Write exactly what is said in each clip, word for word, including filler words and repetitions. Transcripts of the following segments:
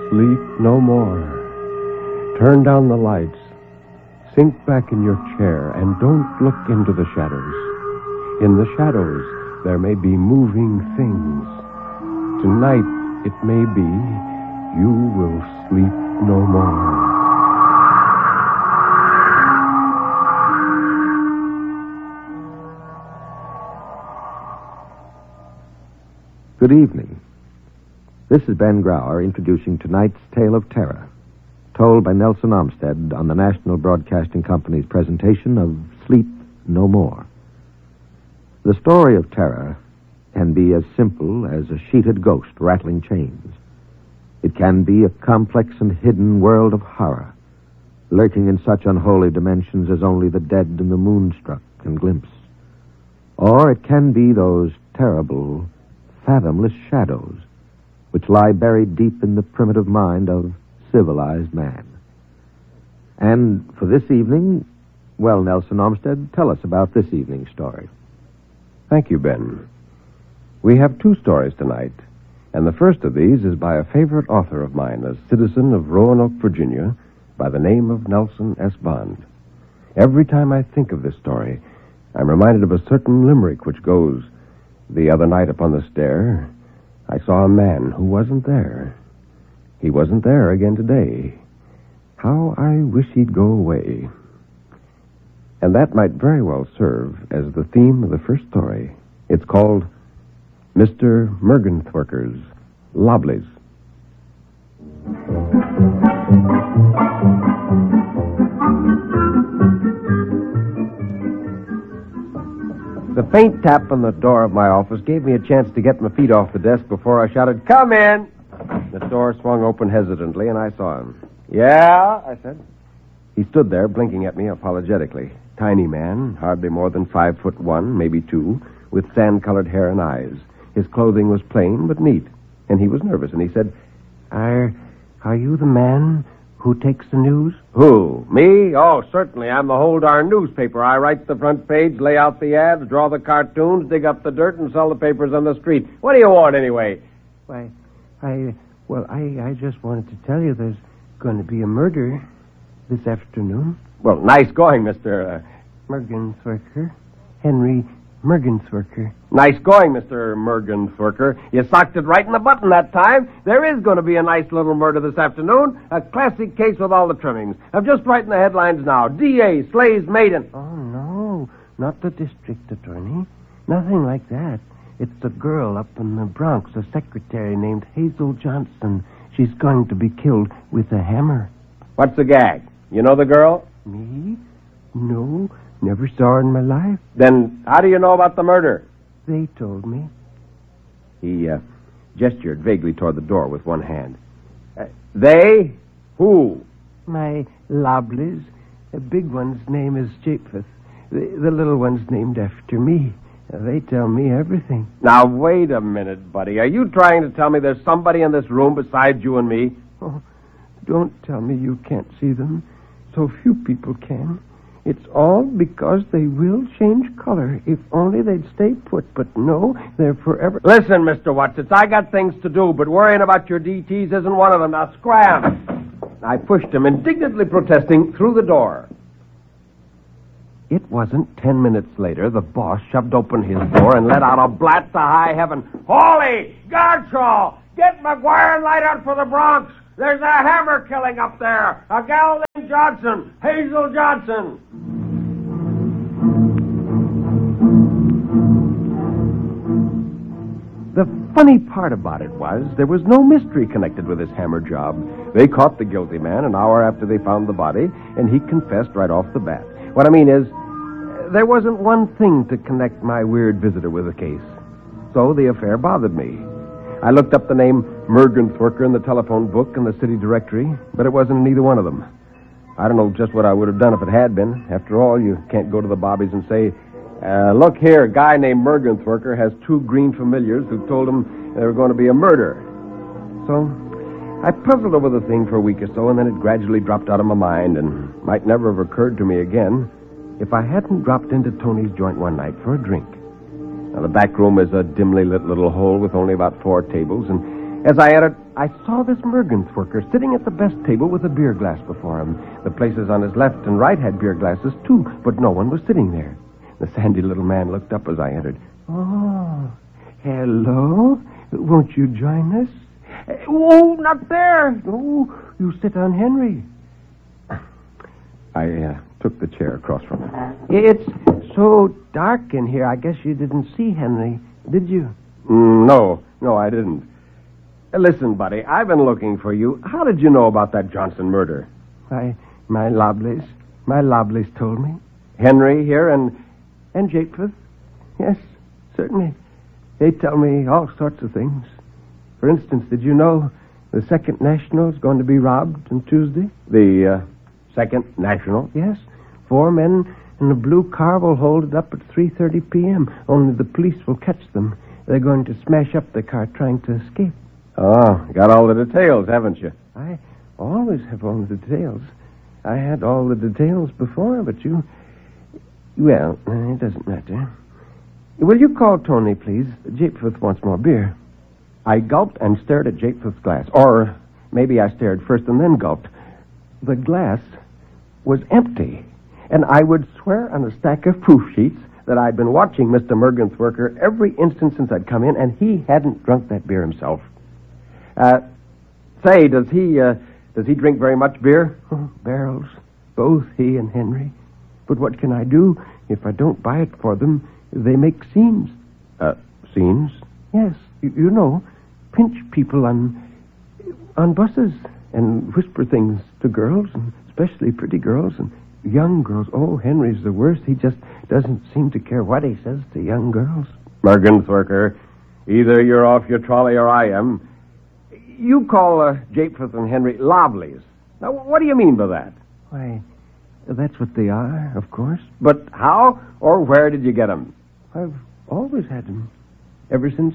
sleep no more. Turn down the lights. Sink back in your chair and don't look into the shadows. In the shadows, there may be moving things. Tonight, it may be you will sleep no more. Good evening. This is Ben Grauer introducing tonight's Tale of Terror, told by Nelson Olmsted on the National Broadcasting Company's presentation of Sleep No More. The story of terror can be as simple as a sheeted ghost rattling chains. It can be a complex and hidden world of horror, lurking in such unholy dimensions as only the dead and the moonstruck can glimpse. Or it can be those terrible, fathomless shadows which lie buried deep in the primitive mind of civilized man. And for this evening, well, Nelson Olmsted, tell us about this evening's story. Thank you, Ben. We have two stories tonight, and the first of these is by a favorite author of mine, a citizen of Roanoke, Virginia, by the name of Nelson S. Bond. Every time I think of this story, I'm reminded of a certain limerick which goes, "The other night upon the stair, I saw a man who wasn't there. He wasn't there again today. How I wish he'd go away." And that might very well serve as the theme of the first story. It's called Mister Mergenthwerker's Lobleys. The faint tap on the door of my office gave me a chance to get my feet off the desk before I shouted, "Come in!" The door swung open hesitantly, and I saw him. "Yeah?" I said. He stood there, blinking at me apologetically. Tiny man, hardly more than five foot one, maybe two, with sand-colored hair and eyes. His clothing was plain but neat, and he was nervous, and he said, Are, are you the man who takes the news? "Who? Me? Oh, certainly. I'm the whole darn newspaper. I write the front page, lay out the ads, draw the cartoons, dig up the dirt, and sell the papers on the street. What do you want, anyway?" Why, I, well, I, I just wanted to tell you there's going to be a murder this afternoon. "Well, nice going, Mister Uh... Mergenthwerker. Henry Mergenthwerker." Nice going, Mister Mergenthwerker. You socked it right in the button that time. There is going to be a nice little murder this afternoon. A classic case with all the trimmings. I'm just writing the headlines now. D A slays maiden. Oh, no, not the district attorney. Nothing like that. It's a girl up in the Bronx, a secretary named Hazel Johnson. She's going to be killed with a hammer. What's the gag? You know the girl? Me? No, never saw her in my life. Then how do you know about the murder? They told me. He uh, gestured vaguely toward the door with one hand. Uh, they? Who? My Lobleys. The big one's name is Japheth. The, the little one's named after me. They tell me everything. Now, wait a minute, buddy. Are you trying to tell me there's somebody in this room besides you and me? Oh, don't tell me you can't see them. So few people can. It's all because they will change color. If only they'd stay put. But no, they're forever... Listen, Mister Watsits, I got things to do, but worrying about your D Ts isn't one of them. Now, scram! I pushed him, indignantly protesting, through the door. It wasn't ten minutes later, the boss shoved open his door and let out a blat to high heaven. "Holy Gartrell! Get McGuire and light out for the Bronx! There's a hammer killing up there! A gal named Johnson! Hazel Johnson!" The funny part about it was there was no mystery connected with this hammer job. They caught the guilty man an hour after they found the body, and he confessed right off the bat. What I mean is, there wasn't one thing to connect my weird visitor with the case. So the affair bothered me. I looked up the name Mergenthwerker in the telephone book and the city directory, but it wasn't in either one of them. I don't know just what I would have done if it had been. After all, you can't go to the Bobbies and say, uh, look here, a guy named Mergenthwerker has two green familiars who told him there was going to be a murder. So I puzzled over the thing for a week or so, and then it gradually dropped out of my mind and might never have occurred to me again if I hadn't dropped into Tony's joint one night for a drink. Now, the back room is a dimly lit little hole with only about four tables, and As I entered, I saw this Mergens worker sitting at the best table with a beer glass before him. The places on his left and right had beer glasses, too, but no one was sitting there. The sandy little man looked up as I entered. Oh, hello. Won't you join us? Oh, not there. Oh, you sit on Henry. I uh, took the chair across from him. It's so dark in here. I guess you didn't see Henry, did you? Mm, no, no, I didn't. Uh, listen, buddy, I've been looking for you. How did you know about that Johnson murder? Why, my Lobleys. My Lobleys told me. Henry here and... And Japeth. Yes, certainly. They tell me all sorts of things. For instance, did you know the Second National is going to be robbed on Tuesday? The uh, Second National? Yes. Four men in a blue car will hold it up at three thirty p.m. Only the police will catch them. They're going to smash up the car trying to escape. Oh, got all the details, haven't you? I always have all the details. I had all the details before, but you... Well, it doesn't matter. Will you call Tony, please? Japeth wants more beer. I gulped and stared at Japeth's glass. Or maybe I stared first and then gulped. The glass was empty. And I would swear on a stack of proof sheets that I'd been watching Mister Mergens worker every instant since I'd come in, and he hadn't drunk that beer himself. Uh, say, does he, uh, does he drink very much beer? Oh, barrels. Both he and Henry. But what can I do if I don't buy it for them? They make scenes. Uh, scenes? Yes, you, you know, pinch people on on buses and whisper things to girls, and especially pretty girls and young girls. Oh, Henry's the worst. He just doesn't seem to care what he says to young girls. Mergens worker, either you're off your trolley or I am. You call uh, Japeth and Henry Lobleys. Now, what do you mean by that? Why... That's what they are, of course. But how or where did you get them? I've always had them. Ever since...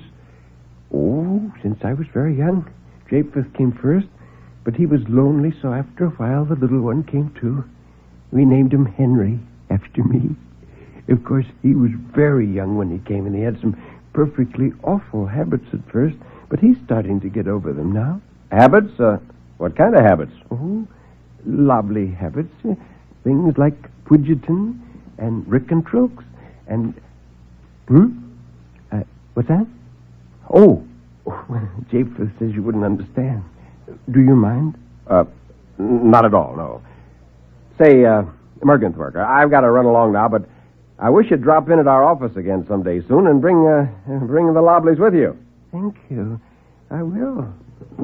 Oh, since I was very young. Japeth came first, but he was lonely, so after a while the little one came too. We named him Henry, after me. Of course, he was very young when he came, and he had some perfectly awful habits at first, but he's starting to get over them now. Habits? Uh, what kind of habits? Oh, lovely habits. Things like Widgeon and Rickentrokes and... Hmm? Uh, what's that? Oh, well, Japeth says you wouldn't understand. Do you mind? Uh, not at all, no. Say, uh, Mergens worker, I've got to run along now, but I wish you'd drop in at our office again someday soon and bring, uh, bring the Lobleys with you. Thank you. I will.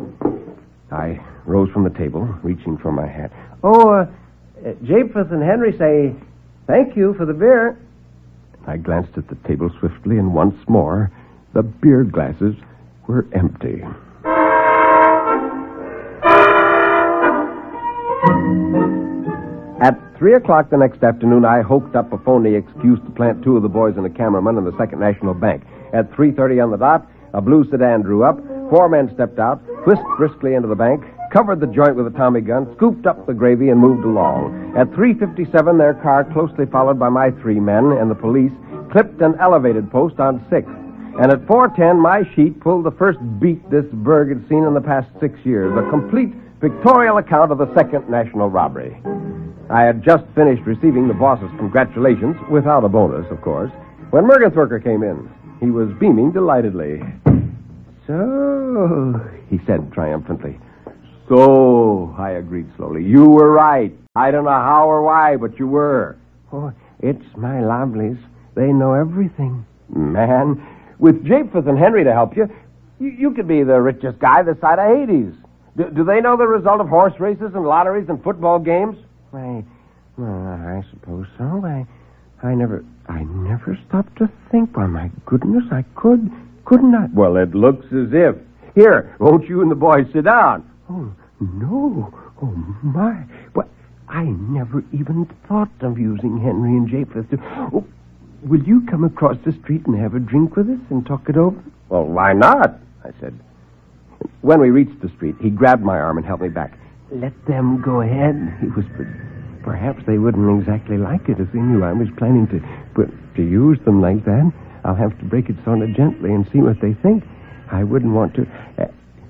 I rose from the table, reaching for my hat. Oh, uh... Uh, Japeth and Henry say, thank you for the beer. I glanced at the table swiftly, and once more, the beer glasses were empty. At three o'clock the next afternoon, I hoped up a phony excuse to plant two of the boys and a cameraman in the Second National Bank. At three thirty on the dot, a blue sedan drew up. Four men stepped out, whisked briskly into the bank, covered the joint with a Tommy gun, scooped up the gravy, and moved along. At three fifty-seven, their car, closely followed by my three men and the police, clipped an elevated post on sixth. And at four ten, my sheet pulled the first beat this burg had seen in the past six years, a complete pictorial account of the Second National Robbery. I had just finished receiving the boss's congratulations, without a bonus, of course, when Mergens worker came in. He was beaming delightedly. So, he said triumphantly. So, I agreed slowly. You were right. I don't know how or why, but you were. Oh, it's my Lobleys. They know everything. Man, with Japeth and Henry to help you, you, you could be the richest guy this side of Hades. Do, do they know the result of horse races and lotteries and football games? Why, well, I suppose so. I, I never, I never stopped to think. Why, my goodness, I could, could not. Well, it looks as if. Here, won't you and the boys sit down? Oh, no. Oh, my. Well, I never even thought of using Henry and Japeth to... Oh, will you come across the street and have a drink with us and talk it over? Well, why not? I said. When we reached the street, he grabbed my arm and helped me back. Let them go ahead, he whispered. Perhaps they wouldn't exactly like it if they knew I was planning to... But to use them like that, I'll have to break it sort of gently and see what they think. I wouldn't want to... Uh,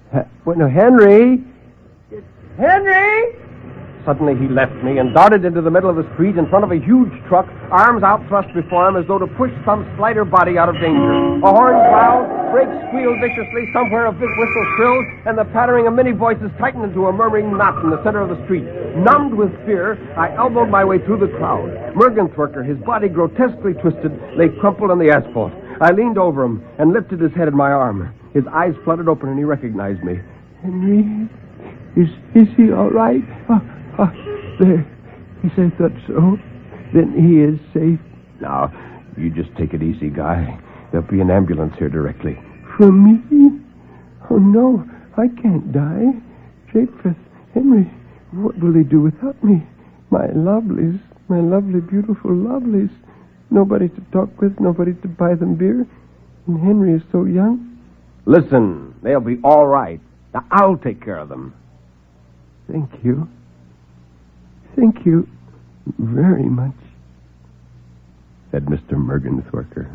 Uh, well, no, Henry! Henry! Suddenly he left me and darted into the middle of the street in front of a huge truck, arms outthrust before him as though to push some slighter body out of danger. A horn growled, brakes squealed viciously, somewhere a big whistle shrilled, and the pattering of many voices tightened into a murmuring knot in the center of the street. Numbed with fear, I elbowed my way through the crowd. Mergentwerker, his body grotesquely twisted, lay crumpled on the asphalt. I leaned over him and lifted his head in my arm. His eyes fluttered open and he recognized me. Henry, is, is he all right? Oh, oh, there. Yes, I thought so. Then he is safe. Now, you just take it easy, Guy. There'll be an ambulance here directly. For me? Oh, no, I can't die. Japheth, Henry, what will they do without me? My lovelies, my lovely, beautiful lovelies. Nobody to talk with, nobody to buy them beer. And Henry is so young. Listen, they'll be all right. Now, I'll take care of them. Thank you. Thank you very much, said Mister Mergentwerker.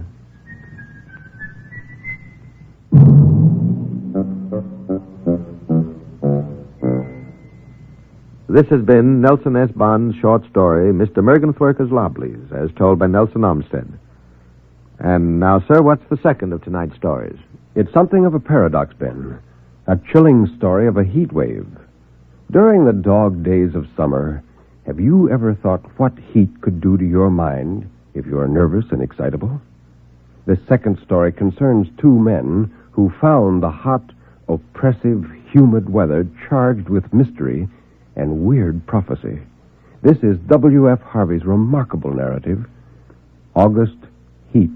This has been Nelson S. Bond's short story, Mister Mergentwerker's Lobblies, as told by Nelson Olmsted. And now, sir, what's the second of tonight's stories? It's something of a paradox, Ben. A chilling story of a heat wave. During the dog days of summer, have you ever thought what heat could do to your mind if you're nervous and excitable? This second story concerns two men who found the hot, oppressive, humid weather charged with mystery and weird prophecy. This is W F Harvey's remarkable narrative, August Heat.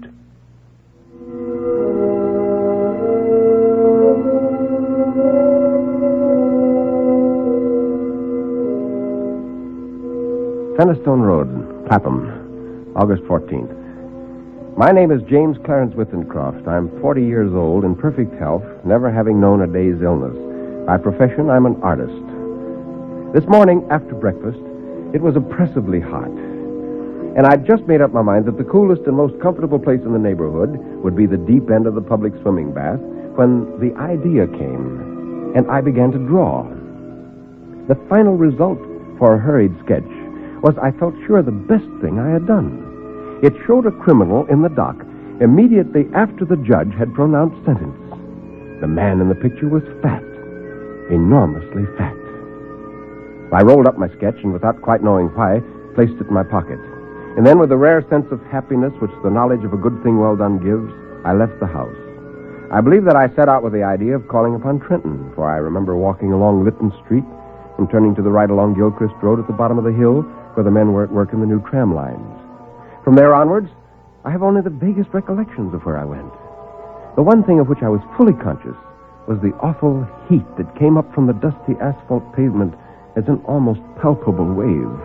Fenistone Road, Clapham, August fourteenth. My name is James Clarence Wittencroft. I'm forty years old, in perfect health, never having known a day's illness. By profession, I'm an artist. This morning, after breakfast, it was oppressively hot. And I'd just made up my mind that the coolest and most comfortable place in the neighborhood would be the deep end of the public swimming bath when the idea came, and I began to draw. The final result for a hurried sketch was, I felt sure, the best thing I had done. It showed a criminal in the dock immediately after the judge had pronounced sentence. The man in the picture was fat, enormously fat. I rolled up my sketch and, without quite knowing why, placed it in my pocket. And then, with the rare sense of happiness which the knowledge of a good thing well done gives, I left the house. I believe that I set out with the idea of calling upon Trenton, for I remember walking along Lytton Street and turning to the right along Gilchrist Road at the bottom of the hill where the men were at work in the new tram lines. From there onwards, I have only the vaguest recollections of where I went. The one thing of which I was fully conscious was the awful heat that came up from the dusty asphalt pavement as an almost palpable wave.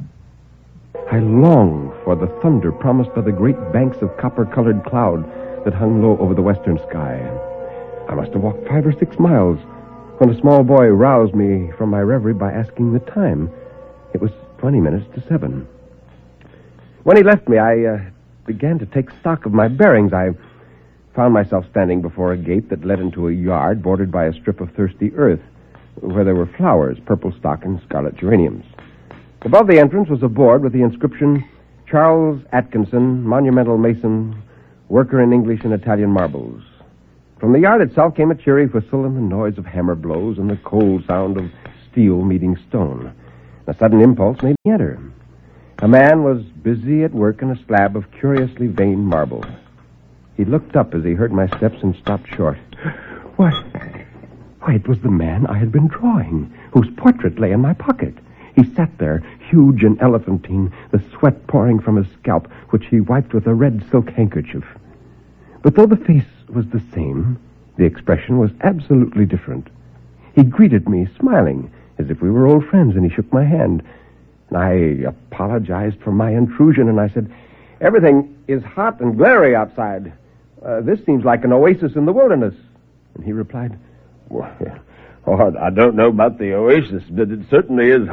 I longed for the thunder promised by the great banks of copper-colored cloud that hung low over the western sky. I must have walked five or six miles when a small boy roused me from my reverie by asking the time. It was twenty minutes to seven. When he left me, I uh, began to take stock of my bearings. I found myself standing before a gate that led into a yard bordered by a strip of thirsty earth, where there were flowers, purple stock and scarlet geraniums. Above the entrance was a board with the inscription, Charles Atkinson, monumental mason, worker in English and Italian marbles. From the yard itself came a cheery whistle and the noise of hammer blows and the cold sound of steel meeting stone. A sudden impulse made me enter. A man was busy at work on a slab of curiously veined marble. He looked up as he heard my steps and stopped short. Why, why, it was the man I had been drawing, whose portrait lay in my pocket. He sat there, huge and elephantine, the sweat pouring from his scalp, which he wiped with a red silk handkerchief. But though the face was the same, the expression was absolutely different. He greeted me, smiling, as if we were old friends, and he shook my hand. And I apologized for my intrusion, and I said, "Everything is hot and glary outside. Uh, this seems like an oasis in the wilderness." And he replied, "Well, oh, I don't know about the oasis, but it certainly is